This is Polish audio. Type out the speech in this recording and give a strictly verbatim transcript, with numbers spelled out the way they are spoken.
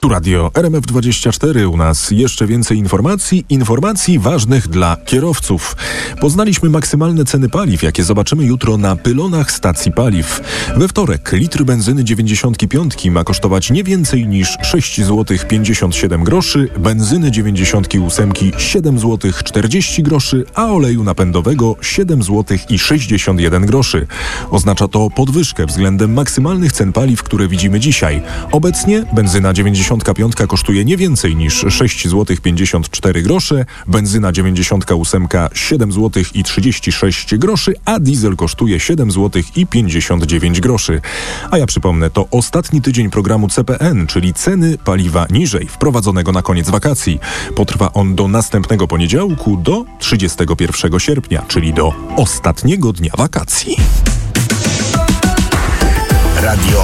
Tu Radio R M F dwadzieścia cztery, u nas jeszcze więcej informacji, informacji ważnych dla kierowców. Poznaliśmy maksymalne ceny paliw, jakie zobaczymy jutro na pylonach stacji paliw. We wtorek litr benzyny dziewięćdziesiąt pięć ma kosztować nie więcej niż sześć złotych pięćdziesiąt siedem groszy, benzyny dziewięćdziesiąt osiem siedem złotych czterdzieści groszy, a oleju napędowego siedem złotych sześćdziesiąt jeden groszy. Oznacza to podwyżkę względem maksymalnych cen paliw, które widzimy dzisiaj. Obecnie benzyna dziewięćdziesiąt pięć kosztuje nie więcej niż sześć złotych pięćdziesiąt cztery grosze, benzyna dziewięćdziesiąt osiem siedem złotych trzydzieści sześć groszy, a diesel kosztuje siedem złotych pięćdziesiąt dziewięć groszy. A ja przypomnę, to ostatni tydzień programu C P N, czyli ceny paliwa niżej, wprowadzonego na koniec wakacji. Potrwa on do następnego poniedziałku, do trzydziestego pierwszego sierpnia, czyli do ostatniego dnia wakacji. Radio